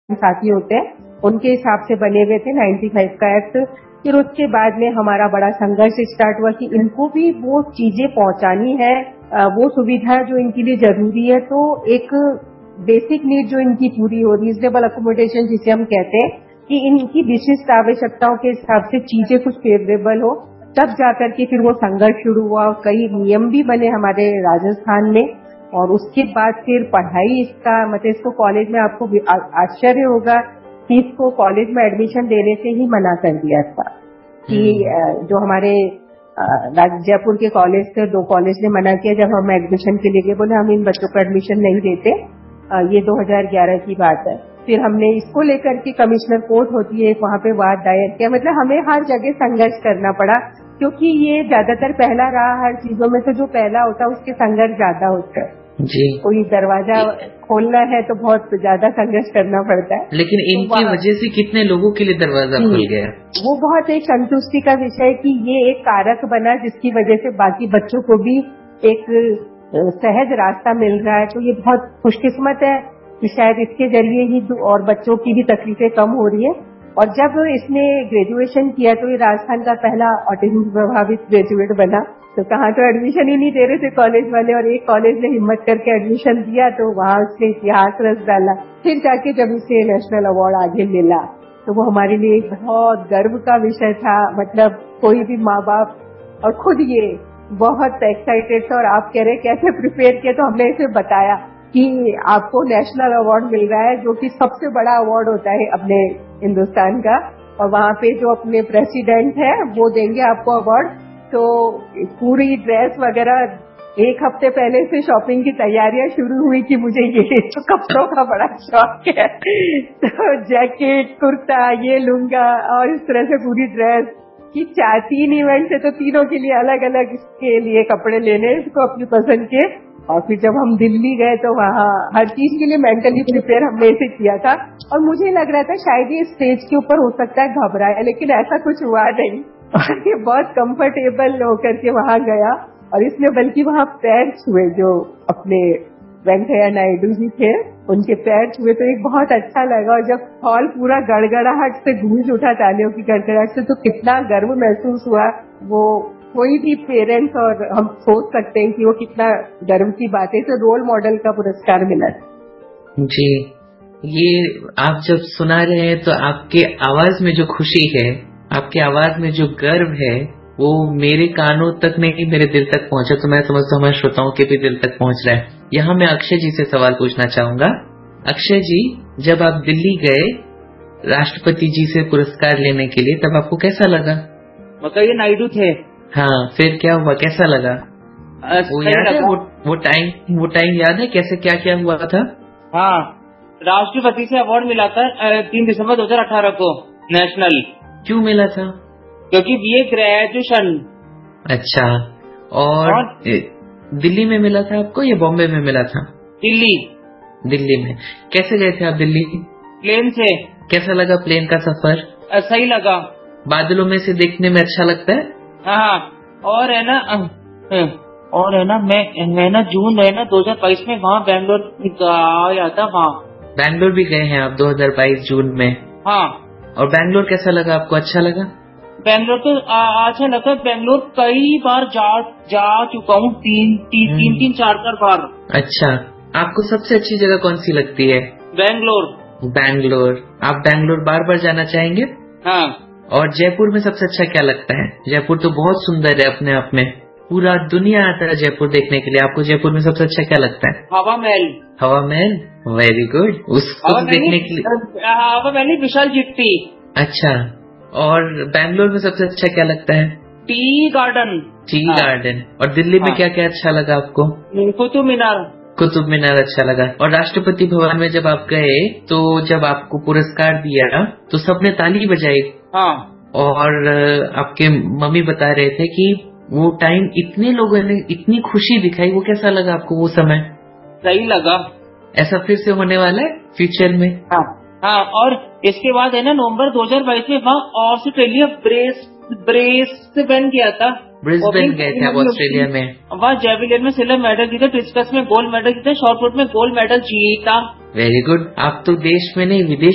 साथी होते हैं उनके हिसाब से बने हुए थे 95 का एक्ट। फिर उसके बाद में हमारा बड़ा संघर्ष स्टार्ट हुआ कि इनको भी वो चीजें पहुंचानी है, वो सुविधा जो इनके लिए जरूरी है, तो एक बेसिक नीड जो इनकी पूरी हो, रीजनेबल अकोमोडेशन जिसे हम कहते हैं, कि इनकी विशिष्ट आवश्यकताओं के हिसाब से चीजें कुछ फेवरेबल हो, तब जाकर के फिर वो संघर्ष शुरू हुआ। कई नियम भी बने हमारे राजस्थान में, और उसके बाद फिर पढ़ाई इसका मतलब इसको कॉलेज में, आपको आश्चर्य होगा कि इसको कॉलेज में एडमिशन देने से ही मना कर दिया था कि जो हमारे जयपुर के कॉलेज थे, 2 कॉलेज ने मना किया जब हम एडमिशन के लिए गए, बोले हम इन बच्चों को एडमिशन नहीं देते। ये 2011 की बात है। फिर हमने इसको लेकर के कमिश्नर कोर्ट होती है वहां पे वाद दायर किया। मतलब हमें हर जगह संघर्ष करना पड़ा, क्योंकि ये ज्यादातर पहला रहा, हर चीजों में से जो पहला होता है उसके संघर्ष ज्यादा होता है जी। कोई दरवाजा खोलना है तो बहुत ज्यादा संघर्ष करना पड़ता है। लेकिन इनकी वजह से कितने लोगों के लिए दरवाजा खुल गया। वो बहुत एक संतुष्टि का विषय कि ये एक कारक बना जिसकी वजह से बाकी बच्चों को भी एक सहज रास्ता मिल रहा है। तो ये बहुत खुशकिस्मत है कि शायद इसके जरिए ही और बच्चों की भी तकलीफें कम हो रही है। और जब इसने ग्रेजुएशन किया तो ये राजस्थान का पहला ऑटिज्म प्रभावित ग्रेजुएट बना। तो कहाँ तो एडमिशन ही नहीं दे रहे थे कॉलेज वाले, और एक कॉलेज ने हिम्मत करके एडमिशन दिया तो वहां उसने इतिहास रच डाला। फिर जाके जब इसे नेशनल अवार्ड आगे मिला तो वो हमारे लिए एक बहुत गर्व का विषय था। मतलब कोई भी माँ बाप, और खुद ये बहुत एक्साइटेड था, और आप कह रहे कैसे प्रिपेयर किया, तो हमने इसे बताया कि आपको नेशनल अवार्ड मिल रहा है जो कि सबसे बड़ा अवार्ड होता है अपने हिंदुस्तान का, और वहाँ पे जो अपने प्रेसिडेंट है वो देंगे आपको अवार्ड। तो पूरी ड्रेस वगैरह 1 हफ्ते पहले से शॉपिंग की तैयारियां शुरू हुई कि मुझे ये तो कपड़ों का बड़ा शौक है, तो जैकेट कुर्ता ये लूंगा, और इस तरह से पूरी ड्रेस कि 4-3 इवेंट है तो तीनों के लिए अलग अलग इसके लिए कपड़े लेने इसको अपनी पसंद के। और फिर जब हम दिल्ली गए तो वहाँ हर चीज के लिए मेंटली प्रिपेयर हमने इसे किया था। और मुझे लग रहा था शायद ये स्टेज के ऊपर हो सकता है घबराए, लेकिन ऐसा कुछ हुआ नहीं, और ये बहुत कंफर्टेबल होकर के वहाँ गया। और इसने बल्कि वहाँ पैर छुए, जो अपने वेंकैया नायडू जी थे उनके पैर छुए, तो एक बहुत अच्छा लगा। और जब हॉल पूरा गड़गड़ाहट से गूंज उठा, तालियों की गड़गड़ाहट से, तो कितना गर्व महसूस हुआ। वो कोई भी पेरेंट्स, और हम सोच सकते हैं कि वो कितना गर्व की बात है। तो रोल मॉडल का पुरस्कार मिला जी। ये आप जब सुना रहे हैं तो आपके आवाज में जो खुशी है, आपके आवाज में जो गर्व है, वो मेरे कानों तक नहीं मेरे दिल तक पहुंचा, तो मैं समझता हूँ हमारे श्रोताओं के भी दिल तक पहुंच रहा है। यहाँ मैं अक्षय जी से सवाल पूछना चाहूंगा। अक्षय जी, जब आप दिल्ली गए राष्ट्रपति जी से पुरस्कार लेने के लिए, तब आपको कैसा लगा? ये नायडू थे। हाँ, फिर क्या हुआ, कैसा लगा? वो याद है, वो टाइम याद है कैसे क्या क्या हुआ था? हाँ, राष्ट्रपति से अवार्ड मिला था 3 दिसंबर 2018 को नेशनल। क्यों मिला था? क्योंकि बीए ग्रेजुएशन। अच्छा, और दिल्ली में मिला था आपको या बॉम्बे में मिला था? दिल्ली में। कैसे गए थे आप दिल्ली? प्लेन से। कैसा लगा प्लेन का सफर? सही लगा। बादलों में से देखने में अच्छा लगता है। हाँ, और है ना मैं ना जून है ना 2022 में वहाँ बैंगलोर आया था। वहाँ बैंगलोर भी गए हैं आप 2022 जून में? हाँ। और बैंगलोर कैसा लगा आपको, अच्छा लगा? बैंगलोर तो अच्छा लगा। बैंगलोर कई बार जा चुका हूँ, 3-4 बार। अच्छा, आपको सबसे अच्छी जगह कौन सी लगती है? बैंगलोर। आप बैंगलोर बार बार जाना चाहेंगे? हाँ। और जयपुर में सबसे अच्छा क्या लगता है? जयपुर तो बहुत सुंदर है अपने आप में, पूरा दुनिया आता है जयपुर देखने के लिए। आपको जयपुर में सबसे अच्छा क्या लगता है? हवा महल। Very good. उसको देखने के लिए हवा महल, विशाल चिट्टी। अच्छा, और बैंगलोर में सबसे अच्छा क्या लगता है? Tea garden. और दिल्ली में क्या क्या अच्छा लगा आपको? कुतुब मीनार अच्छा लगा। और राष्ट्रपति भवन में जब आप गए तो जब आपको पुरस्कार दिया तो सबने ताली बजाई। हाँ। और आपके मम्मी बता रहे थे कि वो टाइम इतने लोगों ने इतनी खुशी दिखाई, वो कैसा लगा आपको वो समय? सही लगा। ऐसा फिर से होने वाला है फ्यूचर में? हाँ, और इसके बाद है ना नवंबर 2022 में वहाँ ऑस्ट्रेलिया ब्रिस्बेन गया था। ब्रिस्बेन गए थे आप ऑस्ट्रेलिया में? वहाँ जेवलिन में सिल्वर मेडल जीता, डिस्कस में गोल्ड मेडल जीता, शॉर्ट पुट में गोल्ड मेडल जीता। Very good. आप तो देश में नहीं विदेश